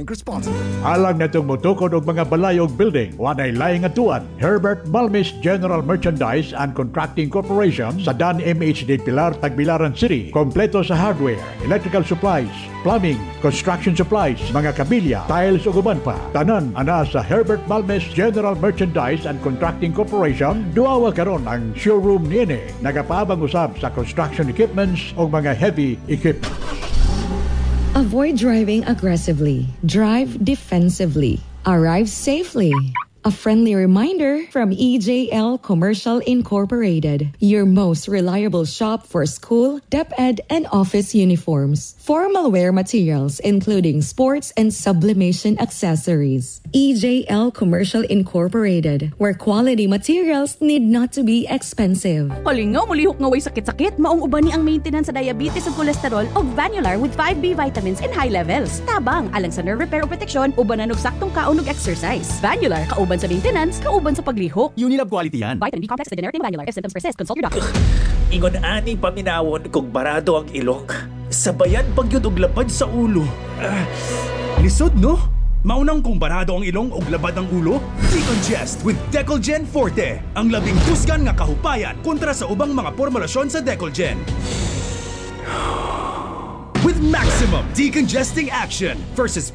Drink responsibly. Alang na itong mutukod og mga balay og building, wanay laing atuan. Herbert Malmis General Merchandise and Contracting Corporation sa Dan MHD Pilar, Tagbilaran City. Kompleto sa hardware, electrical supplies, plumbing, construction supplies, mga kabilya, tiles ug uban pa. Tanan ana sa Herbert Malmis General Merchandise and Contracting Corporation. Duawa karon ang showroom niini. Nagapaabang usab sa construction equipments o mga heavy equipment. Avoid driving aggressively. Drive defensively. Arrive safely. A friendly reminder from EJL Commercial Incorporated, your most reliable shop for school, DepEd, and office uniforms. Formal wear materials including sports and sublimation accessories. EJL Commercial Incorporated, where quality materials need not to be expensive. Halingaw, mulihok nga way sakit-sakit, maong uban ni ang maintenance sa diabetes ug cholesterol og Vanular with 5B vitamins in high levels. Tabang, alang sa nerve repair o protection, ubanan og saktong kaon ug exercise. Vanular, kauban sa maintenance, kauban sa paglihok. Unilab quality yan. Vitamin B complex is the generic name Vanular. If symptoms persist, consult your doctor. Ingon ani paminawon kung barado ang ilok. Sabayan pagyud og lapad sa ulo. Lisod, no? Maunang kung barado ang ilong o labad ang ulo? Decongest with Decolgen Forte. Ang labing tusgan nga kahupayan kontra sa ubang mga formulasyon sa Decolgen. With maximum decongesting action versus